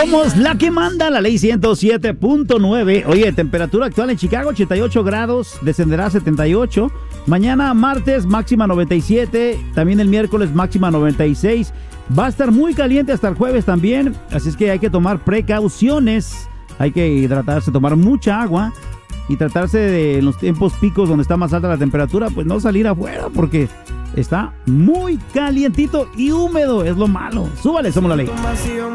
Somos la que manda, la ley 107.9. Oye, temperatura actual en Chicago, 88 grados, descenderá a 78. Mañana, martes, máxima 97. También el miércoles, máxima 96. Va a estar muy caliente hasta el jueves también. Así es que hay que tomar precauciones. Hay que hidratarse, tomar mucha agua. Y tratarse de los tiempos picos donde está más alta la temperatura, pues no salir afuera porque está muy calientito y húmedo. Es lo malo. Súbale, somos la ley.